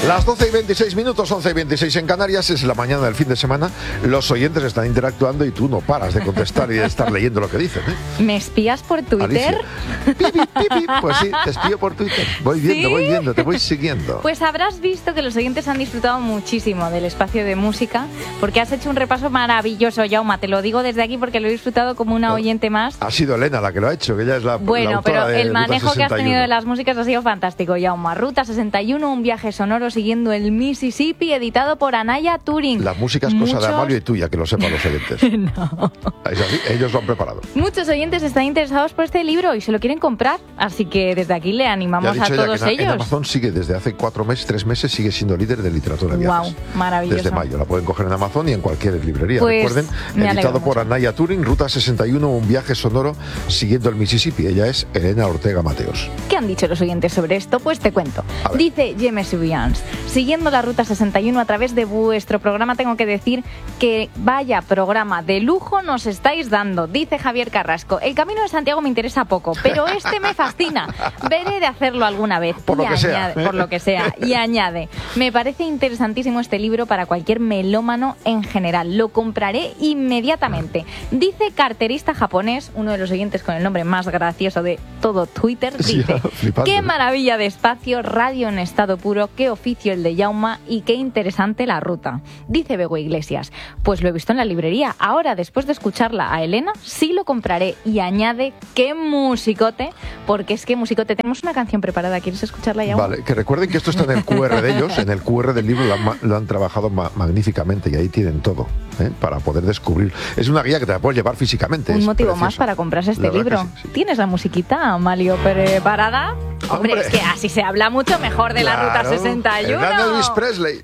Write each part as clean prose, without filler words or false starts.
Las 12 y 26 minutos, 11 y 26 en Canarias, es la mañana del fin de semana. Los oyentes están interactuando y tú no paras de contestar y de estar leyendo lo que dicen, ¿eh? ¿Me espías por Twitter? Pipi, pipi. Pues sí, te espío por Twitter. Voy viendo, te voy siguiendo. Pues habrás visto que los oyentes han disfrutado muchísimo del espacio de música, porque has hecho un repaso maravilloso, Jaume. Te lo digo desde aquí porque lo he disfrutado como una oyente más. Ha sido Elena la que lo ha hecho, que ella es la Bueno, autora pero el manejo que has tenido de la... las músicas ha sido fantástico, Jaume. Ruta 61, un viaje sonoro siguiendo el Mississippi, editado por Anaya Turing. La música es cosa de Amalio y tuya, que lo sepan los oyentes. No. Es así, ellos lo han preparado. Muchos oyentes están interesados por este libro y se lo quieren comprar, así que desde aquí le animamos a todos ellos. En Amazon sigue desde hace 3 meses, sigue siendo líder de literatura de viajes. Wow, maravilloso. Desde mayo, la pueden coger en Amazon y en cualquier librería. Pues, recuerden, editado por Anaya Turing, Ruta 61, un viaje sonoro siguiendo el Mississippi. Ella es Elena Ortega Mateos. ¿Qué han dicho los oyentes sobre esto? Pues te cuento. Dice James Subians: siguiendo la Ruta 61 a través de vuestro programa, tengo que decir que vaya programa de lujo nos estáis dando. Dice Javier Carrasco: el Camino de Santiago me interesa poco, pero este me fascina. Veré de hacerlo alguna vez. Por lo que sea. Y añade: me parece interesantísimo este libro para cualquier melómano en general. Lo compraré inmediatamente. Dice Carterista Japonés, uno de los oyentes con el nombre más gracioso de todo Twitter, dice: qué maravilla de espacio, radio en estado puro, qué oficio el de Jaume y qué interesante la ruta. Dice Bego Iglesias: pues lo he visto en la librería, ahora después de escucharla a Elena sí lo compraré. Y añade: qué musicote, porque es que musicote. Tenemos una canción preparada, ¿quieres escucharla, Jaume? Vale, que recuerden que esto está en el QR de ellos, en el QR del libro lo han trabajado magníficamente y ahí tienen todo, para poder descubrir. Es una guía que te la puedes llevar físicamente. Un motivo más para comprarse este libro. Sí. ¿Tienes la musiquita, Amalio, preparada? Hombre, es que así se habla mucho mejor de la Ruta 61. El gran Elvis Presley.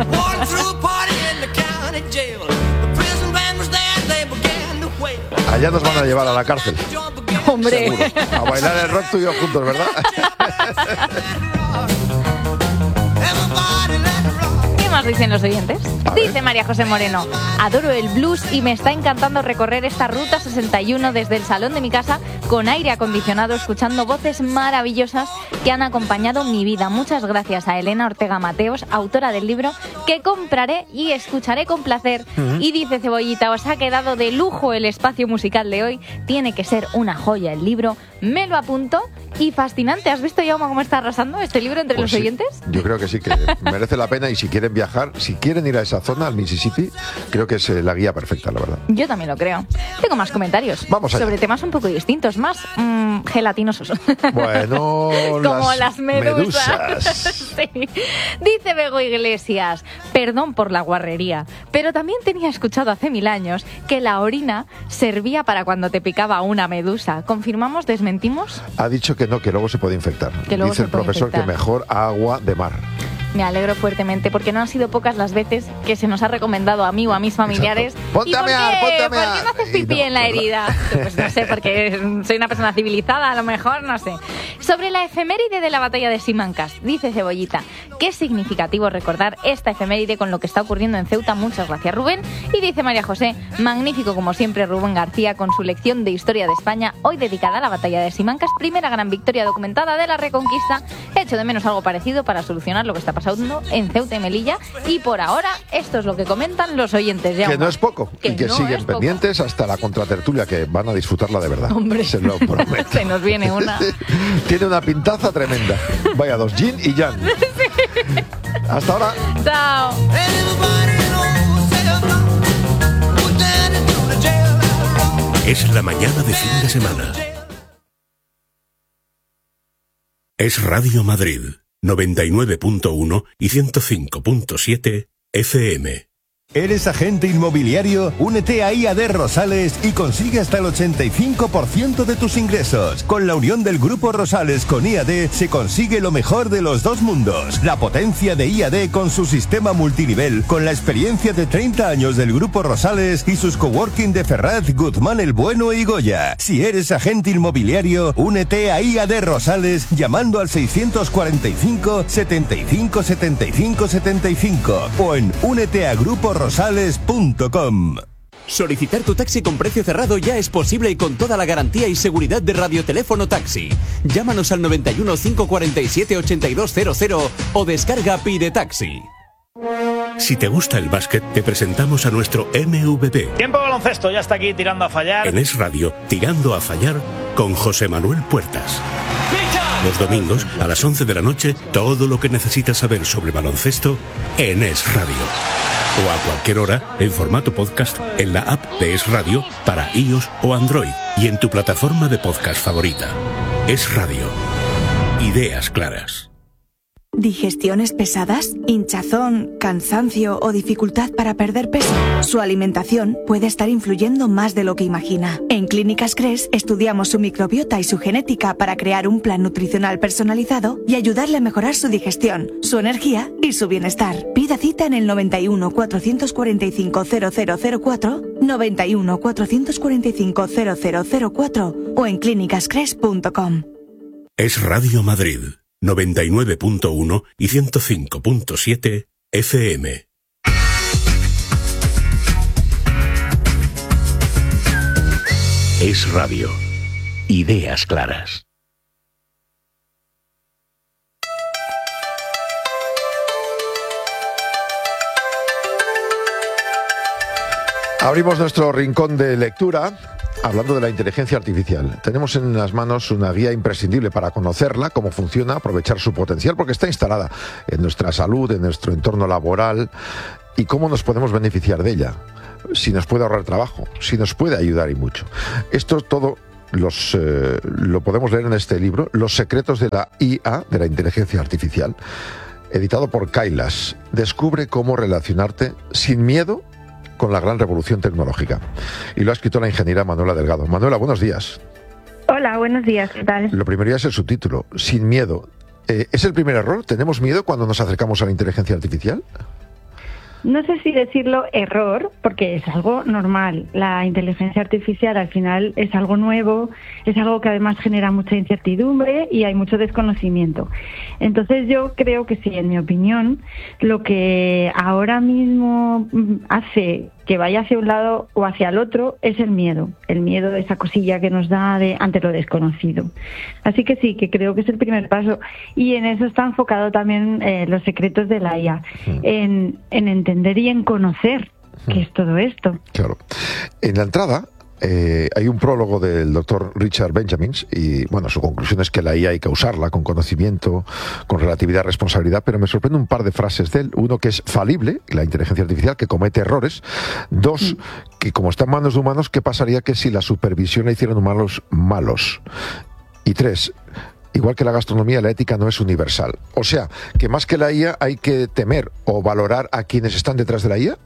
Allá nos van a llevar a la cárcel. Hombre. Seguro. A bailar el rock tú y yo juntos, ¿verdad? ¿Qué más dicen los oyentes? Dice María José Moreno: adoro el blues y me está encantando recorrer esta Ruta 61 desde el salón de mi casa con aire acondicionado, escuchando voces maravillosas que han acompañado mi vida. Muchas gracias a Elena Ortega Mateos, autora del libro, que compraré y escucharé con placer. Y dice Cebollita: os ha quedado de lujo el espacio musical de hoy, tiene que ser una joya el libro, me lo apunto. Y fascinante. ¿Has visto, Jaume, cómo está arrasando este libro entre los oyentes? Yo creo que sí, que merece la pena, y si quieren viajar, si quieren ir a esa zona, al Mississippi, creo que es la guía perfecta, la verdad. Yo también lo creo. Tengo más comentarios. Vamos allá. Sobre temas un poco distintos, más gelatinosos. Bueno, como las medusas. Sí. Dice Bego Iglesias: perdón por la guarrería, pero también tenía escuchado hace 1000 años que la orina servía para cuando te picaba una medusa. ¿Confirmamos, desmentimos? Ha dicho que no, que luego se puede infectar. Dice el profesor que mejor agua de mar. Me alegro fuertemente, porque no han sido pocas las veces que se nos ha recomendado a mí o a mis familiares. Ponte a mear, ponte a mear. ¿Por qué no haces pipí en la herida? Pues no sé, porque soy una persona civilizada, a lo mejor, no sé. Sobre la efeméride de la batalla de Simancas, dice Cebollita: qué significativo recordar esta efeméride con lo que está ocurriendo en Ceuta. Muchas gracias, Rubén. Y dice María José: magnífico como siempre Rubén García con su lección de historia de España, hoy dedicada a la batalla de Simancas, primera gran victoria documentada de la Reconquista. Echo de menos algo parecido para solucionar lo que está pasando en Ceuta y Melilla, y por ahora esto es lo que comentan los oyentes. Que no es poco, y que no siguen pendientes hasta la contratertulia, que van a disfrutarla de verdad. Hombre, se lo prometo. Se nos viene una. Tiene una pintaza tremenda. Vaya dos, Jin y Jan. Sí. Hasta ahora. Chao. Es la mañana de fin de semana. Es Radio Madrid 99.1 y 105.7 FM. ¿Eres agente inmobiliario? Únete a IAD Rosales y consigue hasta el 85% de tus ingresos. Con la unión del Grupo Rosales con IAD se consigue lo mejor de los dos mundos. La potencia de IAD con su sistema multinivel, con la experiencia de 30 años del Grupo Rosales y sus coworking de Ferraz, Guzmán el Bueno y Goya. Si eres agente inmobiliario, únete a IAD Rosales llamando al 645 75 75 75 o en úneteagruporosales.com. Solicitar tu taxi con precio cerrado ya es posible y con toda la garantía y seguridad de Radioteléfono Taxi. Llámanos al 91 547 8200 o descarga Pide Taxi. Si te gusta el básquet, te presentamos a nuestro MVP. Tiempo de baloncesto, ya está aquí tirando a fallar. En Es Radio, Tirando a Fallar, con José Manuel Puertas. Los domingos, a las 11 de la noche, todo lo que necesitas saber sobre baloncesto en Es Radio. O a cualquier hora, en formato podcast, en la app de Es Radio, para iOS o Android, y en tu plataforma de podcast favorita. Es Radio. Ideas claras. ¿Digestiones pesadas? ¿Hinchazón, cansancio o dificultad para perder peso? Su alimentación puede estar influyendo más de lo que imagina. En Clínicas Cres estudiamos su microbiota y su genética para crear un plan nutricional personalizado y ayudarle a mejorar su digestión, su energía y su bienestar. Pida cita en el 91 445 0004, 91 445 0004 o en clínicascres.com. Es Radio Madrid. 99.1 y 105.7 FM. Es Radio. Ideas claras. Abrimos nuestro rincón de lectura hablando de la inteligencia artificial. Tenemos en las manos una guía imprescindible para conocerla, cómo funciona, aprovechar su potencial, porque está instalada en nuestra salud, en nuestro entorno laboral, y cómo nos podemos beneficiar de ella, si nos puede ahorrar trabajo, si nos puede ayudar y mucho. Esto todo lo podemos leer en este libro, Los secretos de la IA, de la inteligencia artificial, editado por Kailas. Descubre cómo relacionarte sin miedo con la gran revolución tecnológica. Y lo ha escrito la ingeniera Manuela Delgado. Manuela, buenos días. Hola, buenos días, ¿qué tal? Lo primero ya es el subtítulo, sin miedo. ¿Es el primer error? ¿Tenemos miedo cuando nos acercamos a la inteligencia artificial? No sé si decirlo error, porque es algo normal. La inteligencia artificial al final es algo nuevo, es algo que además genera mucha incertidumbre y hay mucho desconocimiento. Entonces yo creo que sí, en mi opinión, lo que ahora mismo hace que vaya hacia un lado o hacia el otro es el miedo de esa cosilla que nos da ante lo desconocido. Así que sí, que creo que es el primer paso, y en eso está enfocado también los secretos de la IA, en entender y en conocer qué es todo esto. Claro. En la entrada hay un prólogo del doctor Richard Benjamins y, bueno, su conclusión es que la IA hay que usarla con conocimiento, con relatividad, responsabilidad, pero me sorprende un par de frases de él. Uno, que es falible, la inteligencia artificial, que comete errores. Dos, que como está en manos de humanos, ¿qué pasaría que si la supervisión la hicieran humanos malos? Y tres, igual que la gastronomía, la ética no es universal. O sea, que más que la IA hay que temer o valorar a quienes están detrás de la IA.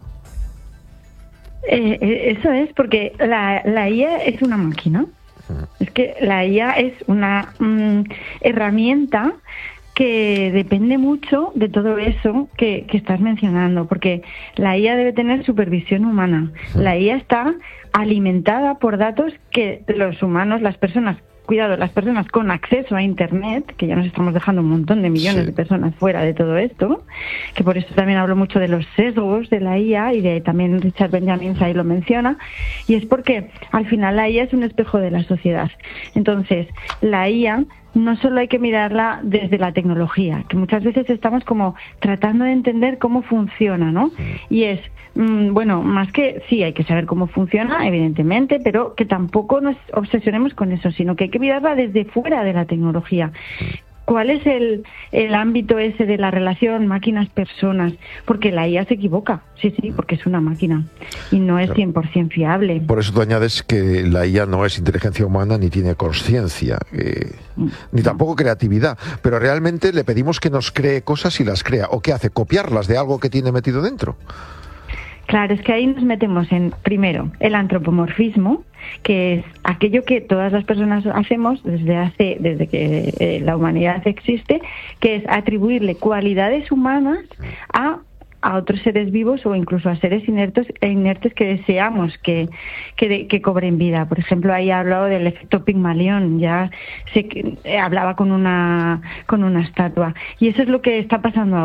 Eso es, porque la IA es una máquina. Es que la IA es una herramienta que depende mucho de todo eso que estás mencionando, porque la IA debe tener supervisión humana. La IA está alimentada por datos que los humanos, las personas con acceso a Internet, que ya nos estamos dejando un montón de millones de personas fuera de todo esto, que por eso también hablo mucho de los sesgos de la IA, y también Richard Benjamin ahí lo menciona, y es porque al final la IA es un espejo de la sociedad. Entonces, la IA no solo hay que mirarla desde la tecnología, que muchas veces estamos como tratando de entender cómo funciona, ¿no? Y es, bueno, más que sí, hay que saber cómo funciona, evidentemente, pero que tampoco nos obsesionemos con eso, sino que hay que mirarla desde fuera de la tecnología. ¿Cuál es el ámbito ese de la relación máquinas-personas? Porque la IA se equivoca, sí, porque es una máquina y no es 100% fiable. Por eso tú añades que la IA no es inteligencia humana ni tiene consciencia, ni tampoco creatividad, pero realmente le pedimos que nos cree cosas y las crea. ¿O qué hace? ¿Copiarlas de algo que tiene metido dentro? Claro, es que ahí nos metemos en, primero, el antropomorfismo, que es aquello que todas las personas hacemos desde que la humanidad existe, que es atribuirle cualidades humanas a otros seres vivos o incluso a seres inertes que deseamos que cobren vida. Por ejemplo, ahí ha hablado del efecto Pigmalión, ya hablaba con una estatua. Y eso es lo que está pasando ahora.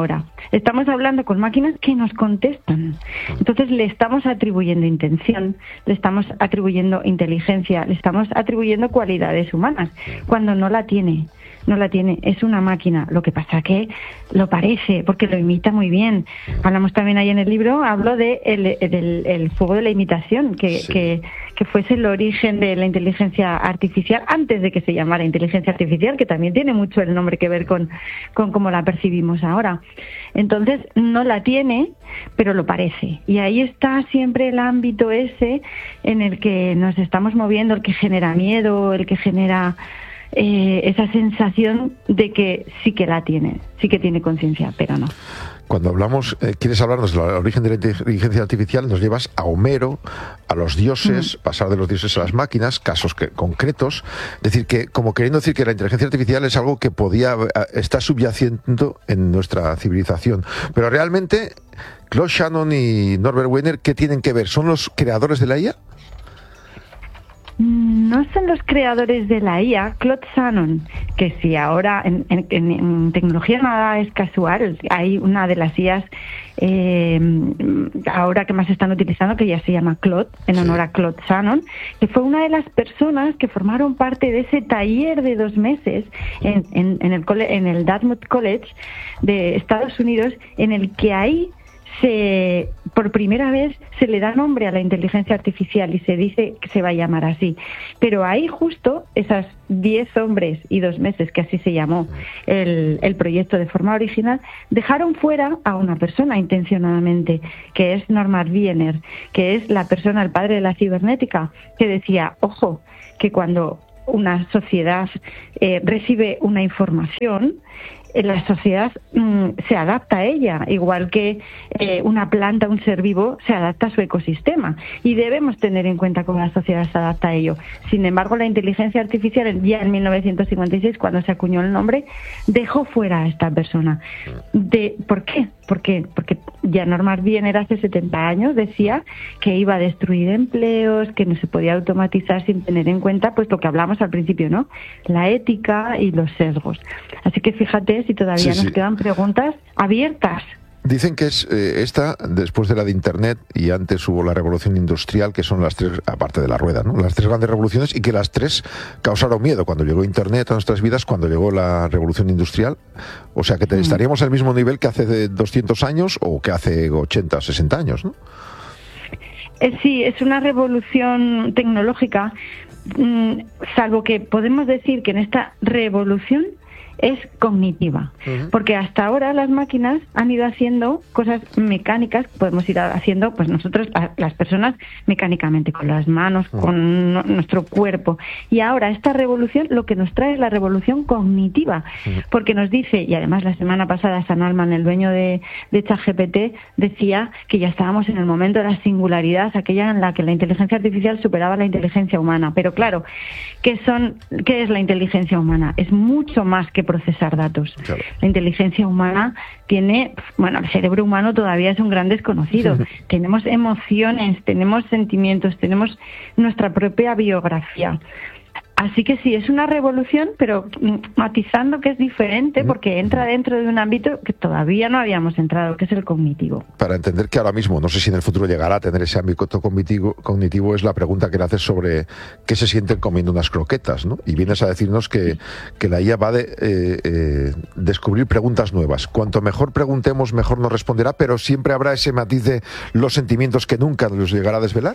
estamos hablando con máquinas que nos contestan. Entonces le estamos atribuyendo intención, le estamos atribuyendo inteligencia, le estamos atribuyendo cualidades humanas, cuando no la tiene. No la tiene, es una máquina. Lo que pasa que lo parece, porque lo imita muy bien. Hablamos también ahí en el libro, hablo de el fuego de la imitación, que fuese el origen de la inteligencia artificial, antes de que se llamara inteligencia artificial, que también tiene mucho el nombre que ver con cómo la percibimos ahora. Entonces, no la tiene, pero lo parece. Y ahí está siempre el ámbito ese en el que nos estamos moviendo, el que genera miedo, el que genera esa sensación de que sí que la tiene, sí que tiene conciencia, pero no. Cuando hablamos, quieres hablarnos del origen de la inteligencia artificial, nos llevas a Homero, a los dioses, pasar de los dioses a las máquinas, casos concretos, es decir, que como queriendo decir que la inteligencia artificial es algo que está subyaciendo en nuestra civilización, pero realmente Claude Shannon y Norbert Wiener, ¿qué tienen que ver? ¿Son los creadores de la IA? No son los creadores de la IA. Claude Shannon, que si ahora en tecnología nada es casual, hay una de las IAs ahora que más están utilizando, que ya se llama Claude, en honor a Claude Shannon, que fue una de las personas que formaron parte de ese taller de 2 meses en el Dartmouth College de Estados Unidos, en el que ahí por primera vez se le da nombre a la inteligencia artificial y se dice que se va a llamar así. Pero ahí justo esas 10 hombres y 2 meses, que así se llamó el proyecto de forma original, dejaron fuera a una persona intencionadamente, que es Norbert Wiener, que es la persona, el padre de la cibernética, que decía, ojo, que cuando una sociedad recibe una información, la sociedad se adapta a ella, igual que una planta, un ser vivo, se adapta a su ecosistema. Y debemos tener en cuenta cómo la sociedad se adapta a ello. Sin embargo, la inteligencia artificial, ya en 1956, cuando se acuñó el nombre, dejó fuera a esta persona. ¿Por qué? Porque ya Norbert Wiener hace 70 años decía que iba a destruir empleos, que no se podía automatizar sin tener en cuenta pues lo que hablamos al principio, ¿no? La ética y los sesgos. Así que fíjate si todavía nos quedan preguntas abiertas. Dicen que es esta, después de la de Internet, y antes hubo la revolución industrial, que son las 3, aparte de la rueda, ¿no? Las 3 grandes revoluciones, y que las 3 causaron miedo cuando llegó Internet a nuestras vidas, cuando llegó la revolución industrial. O sea que estaríamos al mismo nivel que hace 200 años o que hace 80 o 60 años, ¿no? Sí, es una revolución tecnológica, salvo que podemos decir que en esta revolución es cognitiva, porque hasta ahora las máquinas han ido haciendo cosas mecánicas, podemos ir haciendo pues nosotros, las personas, mecánicamente, con las manos, con nuestro cuerpo, y ahora esta revolución lo que nos trae es la revolución cognitiva, porque nos dice, y además la semana pasada Sam Altman, el dueño de ChatGPT, decía que ya estábamos en el momento de la singularidad, aquella en la que la inteligencia artificial superaba la inteligencia humana, pero claro, ¿qué es la inteligencia humana? Es mucho más que procesar datos. Claro. La inteligencia humana tiene, el cerebro humano todavía es un gran desconocido. Tenemos emociones, tenemos sentimientos, tenemos nuestra propia biografía. Así que sí, es una revolución, pero matizando que es diferente, porque entra dentro de un ámbito que todavía no habíamos entrado, que es el cognitivo. Para entender que ahora mismo, no sé si en el futuro llegará a tener ese ámbito cognitivo, es la pregunta que le haces sobre qué se sienten comiendo unas croquetas, ¿no? Y vienes a decirnos que la IA va de descubrir preguntas nuevas. Cuanto mejor preguntemos, mejor nos responderá, pero siempre habrá ese matiz de los sentimientos que nunca los llegará a desvelar.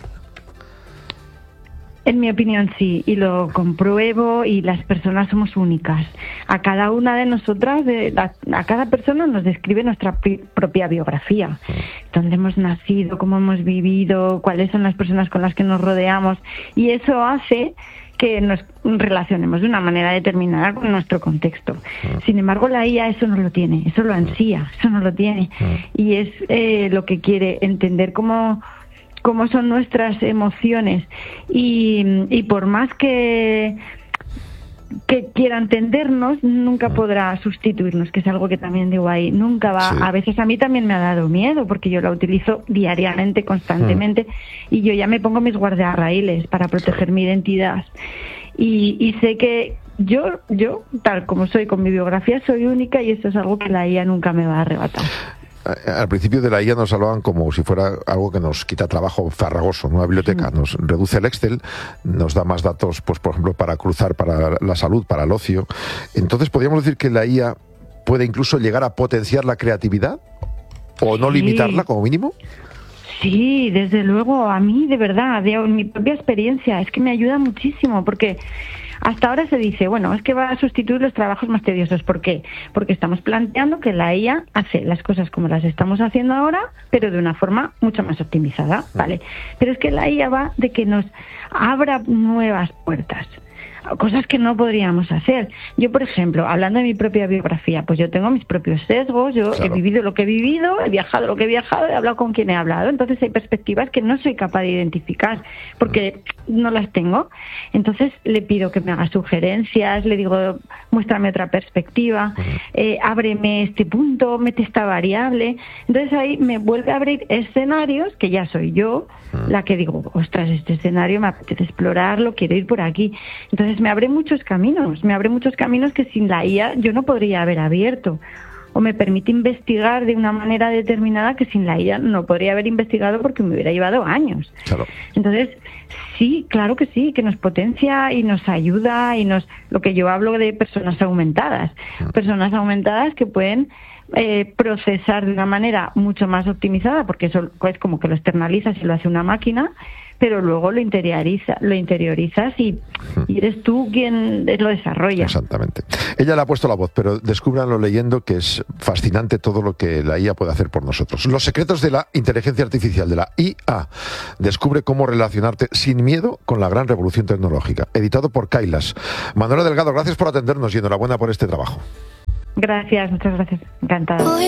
En mi opinión sí, y lo compruebo, y las personas somos únicas. A cada una de nosotras, a cada persona nos describe nuestra propia biografía. Dónde hemos nacido, cómo hemos vivido, cuáles son las personas con las que nos rodeamos, y eso hace que nos relacionemos de una manera determinada con nuestro contexto. Sin embargo, la IA eso no lo tiene, eso lo ansía, eso no lo tiene. Y es lo que quiere entender cómo son nuestras emociones, y por más que quiera entendernos, nunca podrá sustituirnos, que es algo que también digo ahí, nunca va. Sí. A veces a mí también me ha dado miedo, porque yo la utilizo diariamente, constantemente, y yo ya me pongo mis guardarraíles para proteger mi identidad, y sé que yo, tal como soy con mi biografía, soy única, y eso es algo que la IA nunca me va a arrebatar. al principio de la IA nos hablaban como si fuera algo que nos quita trabajo farragoso, una biblioteca, nos reduce el Excel, nos da más datos, pues por ejemplo, para cruzar, para la salud, para el ocio. Entonces, ¿podríamos decir que la IA puede incluso llegar a potenciar la creatividad o no limitarla como mínimo? Sí, desde luego, a mí de verdad, de mi propia experiencia, es que me ayuda muchísimo, porque hasta ahora se dice, bueno, es que va a sustituir los trabajos más tediosos. ¿Por qué? Porque estamos planteando que la IA hace las cosas como las estamos haciendo ahora, pero de una forma mucho más optimizada, ¿vale? Pero es que la IA va de que nos abra nuevas puertas, cosas que no podríamos hacer. Yo, por ejemplo, hablando de mi propia biografía, pues yo tengo mis propios sesgos, yo he vivido lo que he vivido, he viajado lo que he viajado, he hablado con quien he hablado, entonces hay perspectivas que no soy capaz de identificar, porque no las tengo. Entonces le pido que me haga sugerencias, le digo, muéstrame otra perspectiva, ábreme este punto, mete esta variable. Entonces ahí me vuelve a abrir escenarios, que ya soy yo la que digo, ostras, este escenario me apetece explorarlo, quiero ir por aquí. Entonces me abre muchos caminos que sin la IA yo no podría haber abierto. O me permite investigar de una manera determinada que sin la IA no podría haber investigado porque me hubiera llevado años. Claro. Entonces, sí, claro que sí, que nos potencia y nos ayuda y lo que yo hablo de personas aumentadas que pueden procesar de una manera mucho más optimizada, porque eso es como que lo externalizas y lo hace una máquina, pero luego lo interiorizas y eres tú quien lo desarrolla. Exactamente. Ella le ha puesto la voz, pero descúbranlo leyendo, que es fascinante todo lo que la IA puede hacer por nosotros. Los secretos de la inteligencia artificial, de la IA. Descubre cómo relacionarte sin miedo con la gran revolución tecnológica. Editado por Kailas. Manuela Delgado, gracias por atendernos y enhorabuena por este trabajo. Gracias, muchas gracias. Encantada.